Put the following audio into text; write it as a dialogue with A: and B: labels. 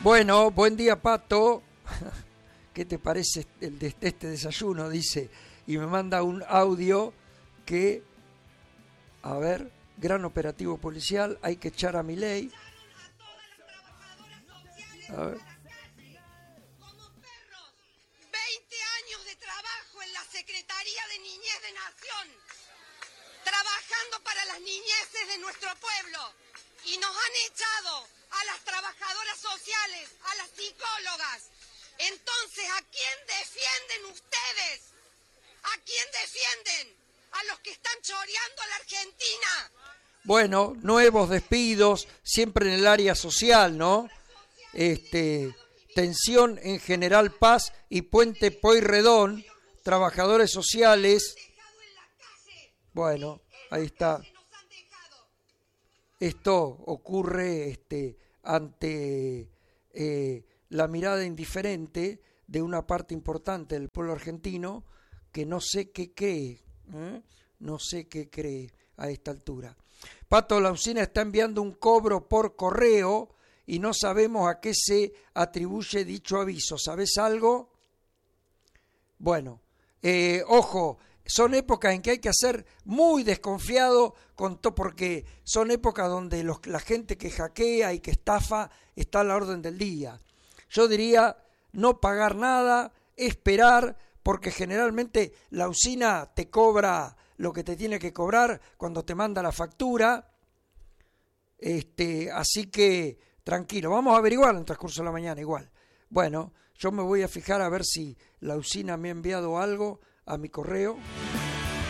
A: Bueno, buen día, Pato. ¿Qué te parece este desayuno? Dice, y me manda un audio que, a ver, gran operativo policial, hay que echar a Milei. A ver.
B: Como perros, 20 años de trabajo en la Secretaría de Niñez de Nación, trabajando para las niñeces de nuestro pueblo, y nos han echado a las trabajadoras sociales, a las psicólogas. Entonces, ¿a quién defienden ustedes? ¿A quién defienden? A los que están choreando a la Argentina.
A: Bueno, nuevos despidos, siempre en el área social, ¿no? Tensión en General Paz y Puente Pueyrredón, trabajadores sociales. Bueno, ahí está. Esto ocurre ante la mirada indiferente de una parte importante del pueblo argentino que no sé qué cree, no sé qué cree a esta altura. Pato, la usina está enviando un cobro por correo y no sabemos a qué se atribuye dicho aviso. ¿Sabes algo? Bueno, ojo, son épocas en que hay que ser muy desconfiado porque son épocas donde la gente que hackea y que estafa está a la orden del día. Yo diría no pagar nada, esperar, porque generalmente la usina te cobra lo que te tiene que cobrar cuando te manda la factura. Así que tranquilo, vamos a averiguar en el transcurso de la mañana igual. Bueno, yo me voy a fijar a ver si la usina me ha enviado algo a mi correo.